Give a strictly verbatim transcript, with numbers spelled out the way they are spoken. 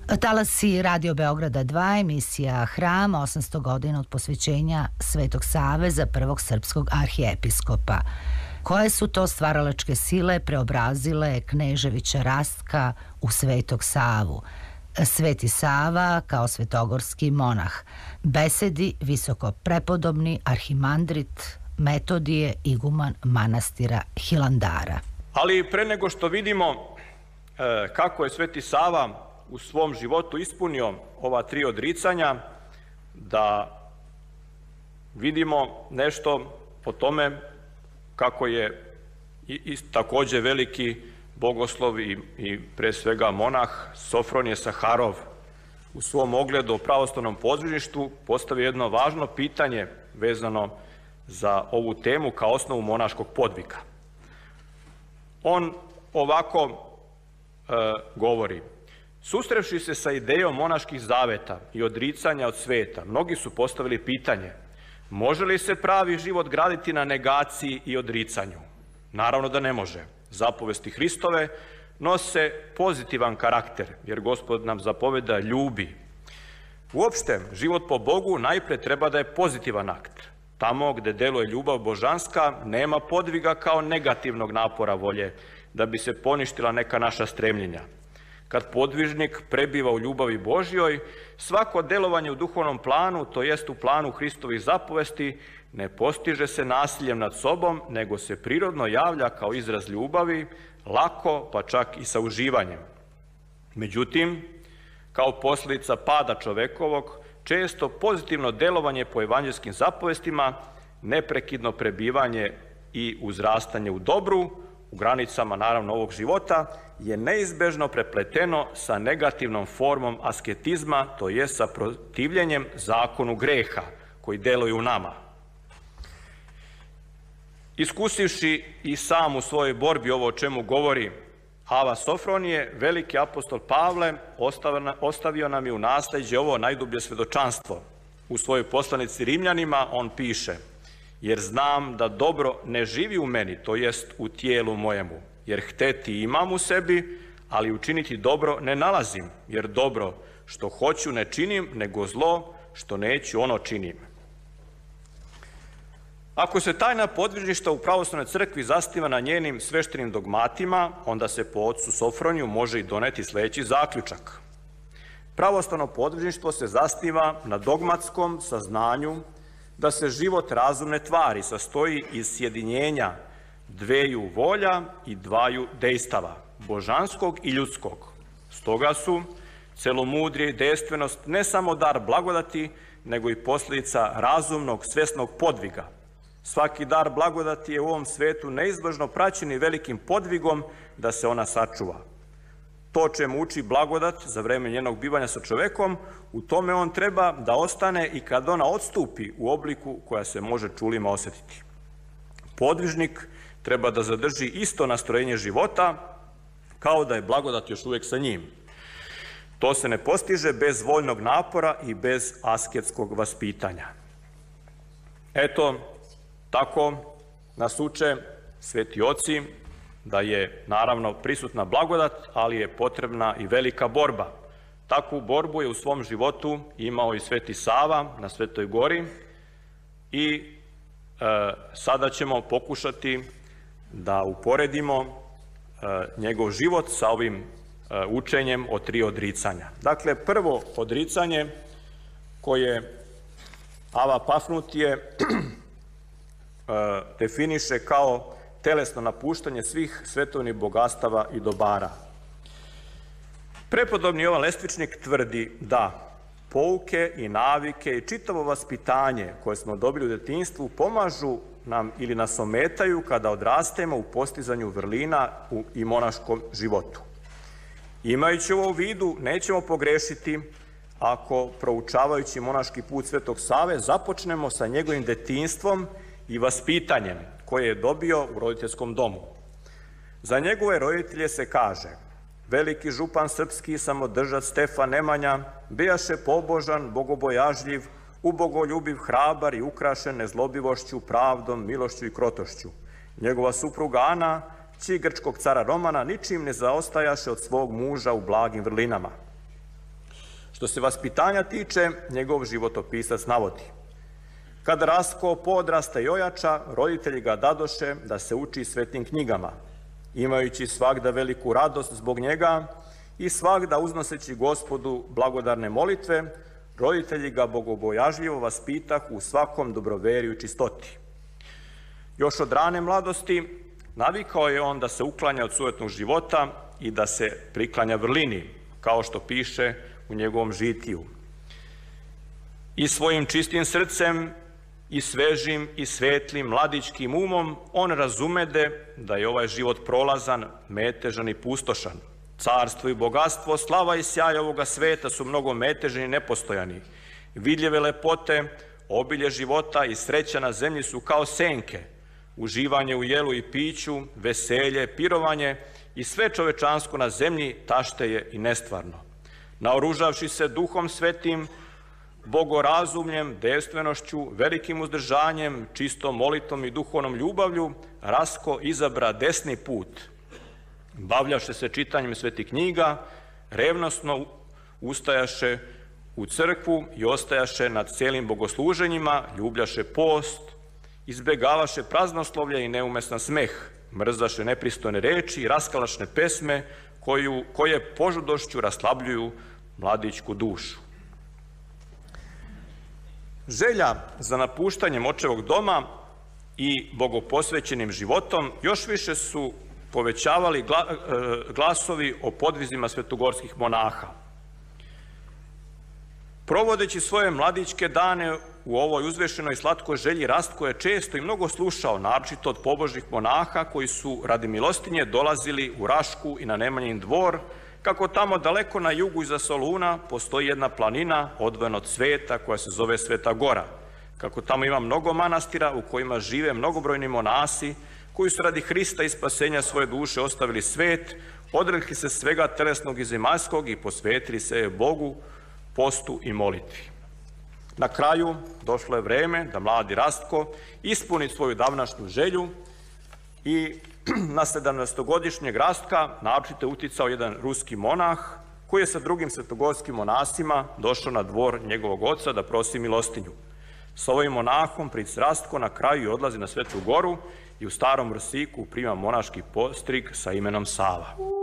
Talasi Radio Beograda dva, emisija Hram, osamsto godina od posvećenja Svetog Save za prvog srpskog arhijepiskopa. Koje su to stvaralačke sile preobrazile Kneževića Rastka u Svetog Savu? Sveti Sava kao svetogorski monah, besedi visoko prepodobni arhimandrit Metodije, iguman manastira Hilandara. Ali pre nego što vidimo e, kako je Sveti Sava u svom životu ispunio ova tri odricanja, da vidimo nešto o tome kako je i, i takođe veliki bogoslov i, i pre svega monah Sofronije Saharov u svom ogledu o pravoslavnom podvižništvu postavio jedno važno pitanje vezano za ovu temu kao osnovu monaškog podvika. On ovako e, govori: susrevši se sa idejom monaških zaveta i odricanja od sveta, mnogi su postavili pitanje: može li se pravi život graditi na negaciji i odricanju? Naravno da ne može. Zapovesti Hristove nose pozitivan karakter, jer Gospod nam zapoveda ljubi. Uopšte, život po Bogu najpre treba da je pozitivan akt. Tamo gde deluje ljubav božanska, nema podviga kao negativnog napora volje, da bi se poništila neka naša stremljenja. Kad podvižnik prebiva u ljubavi Božjoj, svako delovanje u duhovnom planu, to jest u planu Hristovih zapovesti, ne postiže se nasiljem nad sobom, nego se prirodno javlja kao izraz ljubavi, lako, pa čak i sa uživanjem. Međutim, kao posljedica pada čovekovog, često pozitivno delovanje po evanđelskim zapovestima, neprekidno prebivanje i uzrastanje u dobru, u granicama naravno ovog života, je neizbežno prepleteno sa negativnom formom asketizma, to je sa protivljenjem zakonu greha koji deluje u nama. Iskusivši i sam u svojoj borbi ovo o čemu govori Ava Sofronije, veliki apostol Pavle ostavio nam je u nasleđe ovo najdublje svedočanstvo. U svojoj poslanici Rimljanima on piše: jer znam da dobro ne živi u meni, to jest u tijelu mojemu, jer hteti imam u sebi, ali učiniti dobro ne nalazim, jer dobro što hoću ne činim, nego zlo što neću ono činim. Ako se tajna podvižništva u pravoslavnoj crkvi zasniva na njenim sveštenim dogmatima, onda se po ocu Sofroniju može i doneti sledeći zaključak. Pravoslavno podvižništvo se zasniva na dogmatskom saznanju da se život razumne tvari sastoji iz sjedinjenja dveju volja i dvaju dejstava, božanskog i ljudskog. Stoga su celomudrije i dejstvenost ne samo dar blagodati, nego i posljedica razumnog, svesnog podviga. Svaki dar blagodati je u ovom svetu neizbježno praćen i velikim podvigom da se ona sačuva. To čemu uči blagodat za vreme njenog bivanja sa čovekom, u tome on treba da ostane i kad ona odstupi u obliku koja se može čulima osjetiti. Podvižnik treba da zadrži isto nastrojenje života kao da je blagodat još uvijek sa njim. To se ne postiže bez voljnog napora i bez asketskog vaspitanja. Eto, tako nas uče sveti oci da je naravno prisutna blagodat, ali je potrebna i velika borba. Takvu borbu je u svom životu imao i Sveti Sava na Svetoj gori i e, sada ćemo pokušati da uporedimo e, njegov život sa ovim e, učenjem o tri odricanja. Dakle, prvo odricanje koje Ava Pafnutije definiše kao telesno napuštanje svih svetovnih bogatstava i dobara. Prepodobni Jovan Lestvičnik tvrdi da pouke i navike i čitavo vaspitanje koje smo dobili u detinjstvu pomažu nam ili nas ometaju kada odrastemo u postizanju vrlina i monaškom životu. Imajući ovo u vidu, nećemo pogrešiti ako, proučavajući monaški put Svetog Save, započnemo sa njegovim detinjstvom i vaspitanjem koje je dobio u roditeljskom domu. Za njegove roditelje se kaže: veliki župan srpski, samodržac Stefan Nemanja, bijaše pobožan, bogobojažljiv, ubogoljubiv, hrabar i ukrašen nezlobivošću, pravdom, milošću i krotošću. Njegova supruga Ana, ći grčkog cara Romana, ničim ne zaostajaše od svog muža u blagim vrlinama. Što se vaspitanja tiče, njegov životopisac navodi: kad Rastko podrasta i ojača, roditelji ga dadoše da se uči svetim knjigama, imajući svagda veliku radost zbog njega i svagda uznoseći Gospodu blagodarne molitve, roditelji ga bogobojažljivo vaspitah u svakom dobroveriju i čistoti. Još od rane mladosti navikao je on da se uklanja od sujetnog života i da se priklanja vrlini, kao što piše u njegovom žitiju. I svojim čistim srcem i svežim i svetlim mladičkim umom on razumede da je ovaj život prolazan, metežan i pustošan. Carstvo i bogatstvo, slava i sjaj ovoga sveta su mnogo metežni i nepostojani. Vidljive lepote, obilje života i sreća na zemlji su kao senke. Uživanje u jelu i piću, veselje, pirovanje i sve čovečansko na zemlji tašteje i nestvarno. Naoružavši se duhom svetim, bogorazumljem, devstvenošću, velikim uzdržanjem, čistom molitvom i duhovnom ljubavlju, Rastko izabra desni put. Bavljaše se čitanjem svetih knjiga, revnosno ustajaše u crkvu i ostajaše nad cijelim bogosluženjima, ljubljaše post, izbjegavaše praznoslovlje i neumestan smeh, mrzaše nepristojne reči i raskalašne pesme koju, koje požudošću raslabljuju mladićku dušu. Želja za napuštanjem očevog doma i bogoposvećenim životom još više su povećavali glasovi o podvizima svetogorskih monaha. Provodeći svoje mladićke dane u ovoj uzvešenoj slatkoj želji, Rastko je često i mnogo slušao, naročito od pobožnih monaha koji su radi milostinje dolazili u Rašku i na Nemanjin dvor, kako tamo daleko na jugu iza Soluna postoji jedna planina odvojena od sveta koja se zove Sveta Gora, kako tamo ima mnogo manastira u kojima žive mnogobrojni monasi koji su radi Hrista i spasenja svoje duše ostavili svet, odrekli se svega telesnog i zemaljskog i posvetili se Bogu, postu i molitvi. Na kraju došlo je vreme da mladi Rastko ispuni svoju davnašnju želju i na sedamnaestogodišnjeg Rastka naročito je uticao jedan ruski monah koji je sa drugim svetogorskim monasima došao na dvor njegovog oca da prosi milostinju. Sa ovim monahom princ Rastko na kraju odlazi na Svetu Goru i u Starom Vrsiku prima monaški postrig sa imenom Sava.